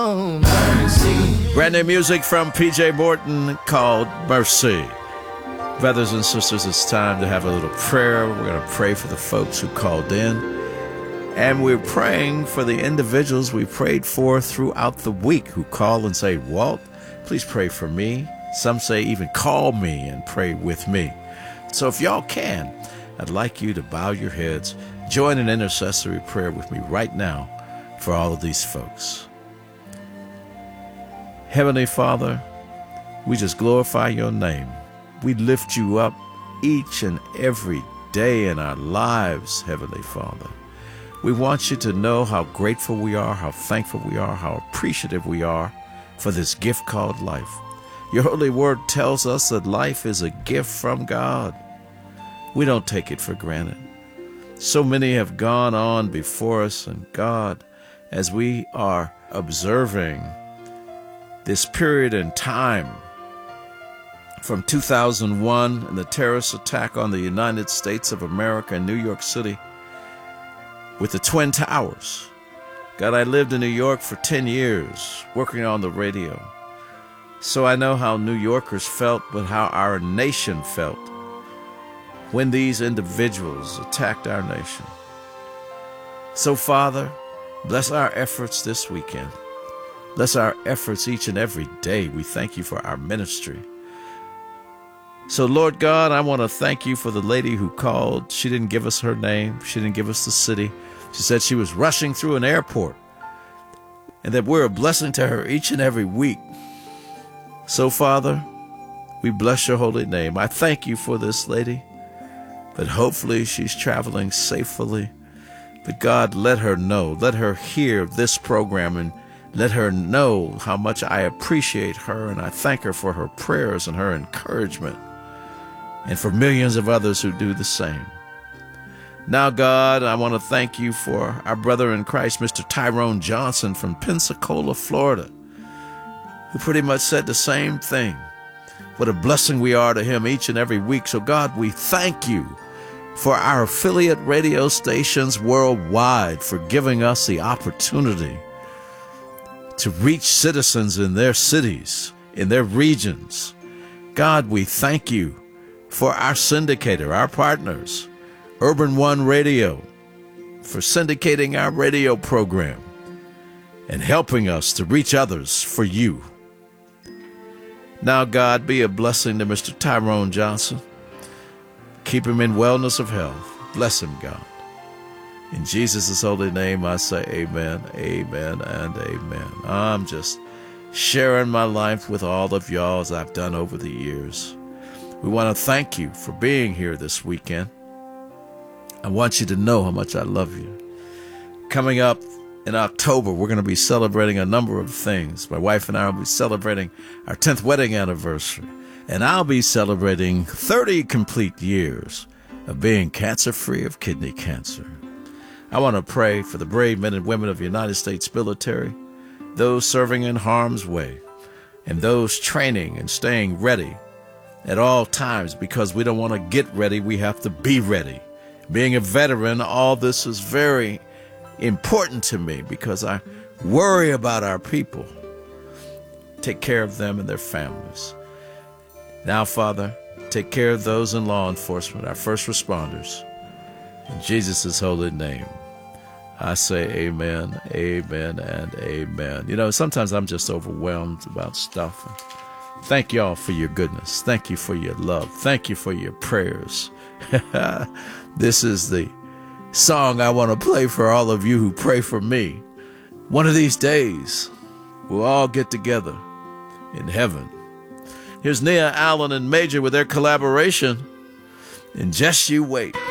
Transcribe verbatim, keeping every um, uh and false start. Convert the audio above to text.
Mercy. Brand new music from P J Morton called Mercy. Brothers and sisters, it's time to have a little prayer. We're going to pray for the folks who called in. And we're praying for the individuals we prayed for throughout the week who call and say, Walt, please pray for me. Some say even call me and pray with me. So if y'all can, I'd like you to bow your heads, join an intercessory prayer with me right now for all of these folks. Heavenly Father, we just glorify your name. We lift you up each and every day in our lives, Heavenly Father. We want you to know how grateful we are, how thankful we are, how appreciative we are for this gift called life. Your holy word tells us that life is a gift from God. We don't take it for granted. So many have gone on before us, and God, as we are observing this period in time from two thousand one and the terrorist attack on the United States of America in New York City with the Twin Towers. God, I lived in New York for ten years working on the radio. So I know how New Yorkers felt, but how our nation felt when these individuals attacked our nation. So, Father, bless our efforts this weekend. Bless our efforts each and every day. We thank you for our ministry. So, Lord God, I want to thank you for the lady who called. She didn't give us her name. She didn't give us the city. She said she was rushing through an airport and that we're a blessing to her each and every week. So, Father, we bless your holy name. I thank you for this lady, but hopefully she's traveling safely. But God, let her know, let her hear this program and let her know how much I appreciate her, and I thank her for her prayers and her encouragement, and for millions of others who do the same. Now, God, I want to thank you for our brother in Christ, Mister Tyrone Johnson from Pensacola, Florida, who pretty much said the same thing. What a blessing we are to him each and every week. So, God, we thank you for our affiliate radio stations worldwide for giving us the opportunity to reach citizens in their cities, in their regions. God, we thank you for our syndicator, our partners, Urban One Radio, for syndicating our radio program and helping us to reach others for you. Now, God, be a blessing to Mister Tyrone Johnson. Keep him in wellness of health. Bless him, God. In Jesus' holy name, I say amen, amen, and amen. I'm just sharing my life with all of y'all as I've done over the years. We want to thank you for being here this weekend. I want you to know how much I love you. Coming up in October, we're going to be celebrating a number of things. My wife and I will be celebrating our tenth wedding anniversary, and I'll be celebrating thirty complete years of being cancer-free of kidney cancer. I want to pray for the brave men and women of the United States military, those serving in harm's way, and those training and staying ready at all times, because we don't want to get ready, we have to be ready. Being a veteran, all this is very important to me because I worry about our people. Take care of them and their families. Now, Father, take care of those in law enforcement, our first responders. In Jesus' holy name, I say amen, amen, and amen. You know, sometimes I'm just overwhelmed about stuff. Thank y'all for your goodness. Thank you for your love. Thank you for your prayers. This is the song I want to play for all of you who pray for me. One of these days, we'll all get together in heaven. Here's Nia Allen and Major with their collaboration in Just You Wait.